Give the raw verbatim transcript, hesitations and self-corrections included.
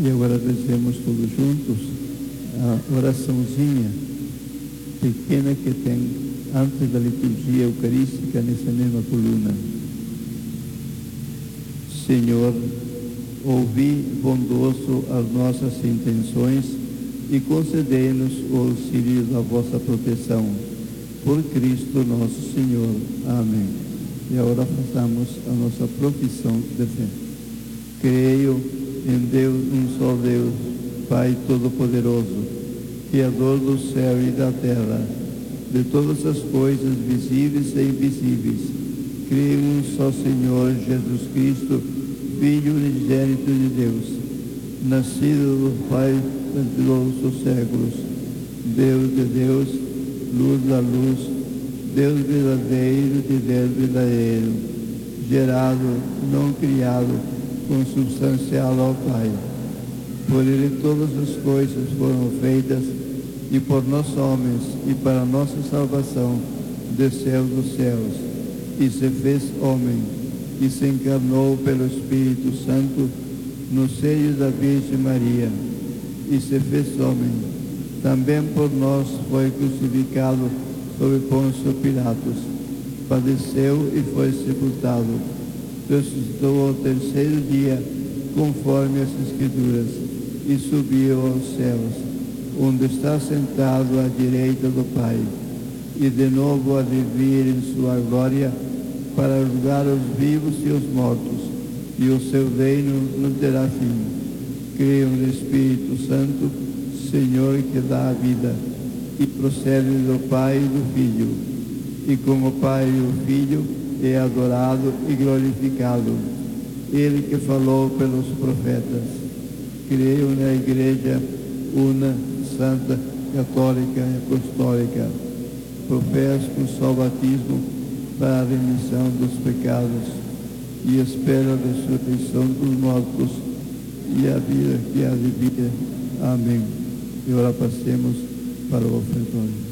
E agora rezemos todos juntos a oraçãozinha pequena que tem antes da liturgia eucarística nessa mesma coluna. Senhor, ouvi bondoso as nossas intenções e concedei-nos o auxílio da vossa proteção. Por Cristo nosso Senhor. Amém. E agora façamos a nossa profissão de fé. Creio em Deus, um só Deus, Pai Todo-Poderoso, Criador do céu e da terra, de todas as coisas visíveis e invisíveis. Creio em um só Senhor, Jesus Cristo, Filho unigênito de Deus, nascido do Pai de todos os séculos, Deus de Deus, luz da luz, Deus verdadeiro de Deus verdadeiro, gerado, não criado, consubstancial ao Pai. Por Ele todas as coisas foram feitas, e por nós homens, e para nossa salvação, desceu dos céus, e se fez homem, e se encarnou pelo Espírito Santo no seio da Virgem Maria, e se fez homem. Também por nós foi crucificado sob Pôncio Pilatos, padeceu e foi sepultado, ressuscitou ao terceiro dia, conforme as Escrituras, e subiu aos céus, onde está sentado à direita do Pai, e de novo há de vir em sua glória, para julgar os vivos e os mortos, e o seu reino não terá fim. Creio no Espírito Santo, Senhor, que dá a vida, e procede do Pai e do Filho, e como o Pai e o Filho é adorado e glorificado, Ele que falou pelos profetas. Creio na Igreja una, santa, católica e apostólica. Professo com só batismo para a remissão dos pecados, e espero a ressurreição dos mortos e a vida que há de vir. Amém. E agora passemos para o ofertório.